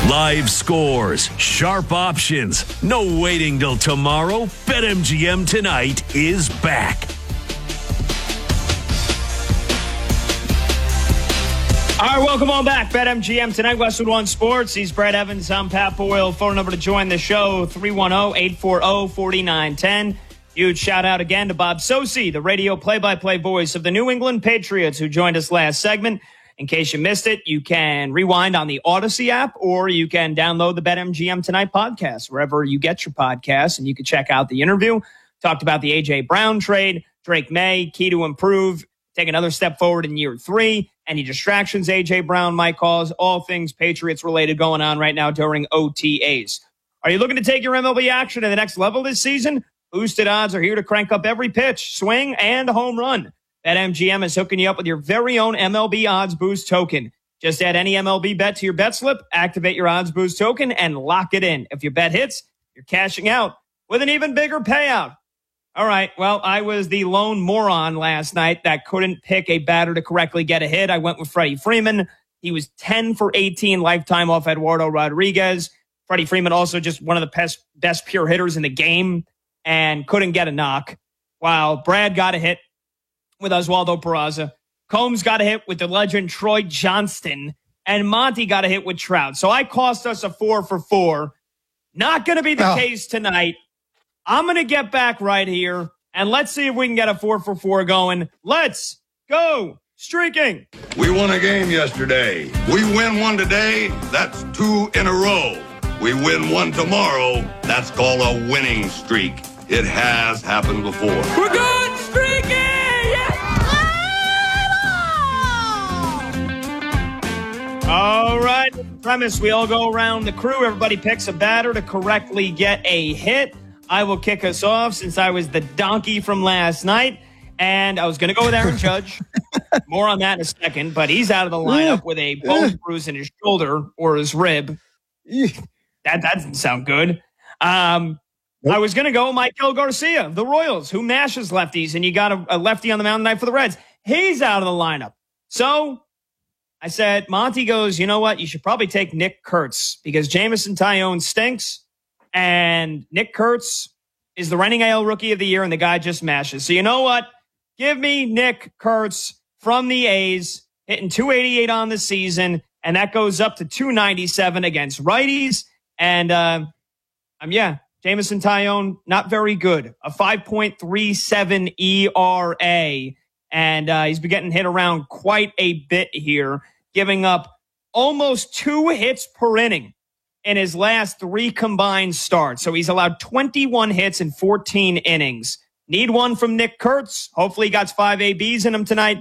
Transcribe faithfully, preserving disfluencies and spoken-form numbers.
Live scores, sharp options, no waiting till tomorrow. BetMGM Tonight is back. All right, welcome on back. BetMGM Tonight, Westwood One Sports. He's Brad Evans. I'm Pat Boyle. Phone number to join the show, three one zero, eight four zero, four nine one zero. Huge shout out again to Bob Socci, the radio play-by-play voice of the New England Patriots, who joined us last segment. In case you missed it, you can rewind on the Odyssey app, or you can download the BetMGM Tonight podcast, wherever you get your podcasts, and you can check out the interview. Talked about the A J. Brown trade, Drake May, key to improve, take another step forward in year three, any distractions A J. Brown might cause, all things Patriots-related going on right now during O T As. Are you looking to take your M L B action to the next level this season? Boosted odds are here to crank up every pitch, swing, and home run. BetMGM is hooking you up with your very own M L B Odds Boost token. Just add any M L B bet to your bet slip, activate your Odds Boost token, and lock it in. If your bet hits, you're cashing out with an even bigger payout. All right, well, I was the lone moron last night that couldn't pick a batter to correctly get a hit. I went with Freddie Freeman. He was ten for eighteen lifetime off Eduardo Rodriguez. Freddie Freeman also just one of the best, best pure hitters in the game and couldn't get a knock, while Brad got a hit with Oswaldo Peraza. Combs got a hit with the legend Troy Johnston, and Monty got a hit with Trout. So I cost us a four for four. Not going to be the oh. case tonight. I'm going to get back right here, and let's see if we can get a four for four going. Let's go streaking. We won a game yesterday. We win one today. That's two in a row. We win one tomorrow. That's called a winning streak. It has happened before. We're good streaking! Yes! All right. Premise, we all go around the crew. Everybody picks a batter to correctly get a hit. I will kick us off since I was the donkey from last night. And I was going to go with Aaron Judge. More on that in a second. But he's out of the lineup with a bone bruise in his shoulder or his rib. That, that doesn't sound good. Um, I was going to go Maikel Garcia, the Royals, who mashes lefties, and you got a, a lefty on the mound tonight for the Reds. He's out of the lineup. So I said, Monty goes, you know what? You should probably take Nick Kurtz because Jameson Taillon stinks, and Nick Kurtz is the reigning A L Rookie of the Year, and the guy just mashes. So you know what? Give me Nick Kurtz from the A's, hitting two eighty-eight on the season, and that goes up to two ninety-seven against righties. And, uh, um, yeah, Jameson Taillon, not very good. A five point three seven E R A. And uh, he's been getting hit around quite a bit here, giving up almost two hits per inning in his last three combined starts. So he's allowed twenty-one hits in fourteen innings. Need one from Nick Kurtz. Hopefully he got five A Bs in him tonight.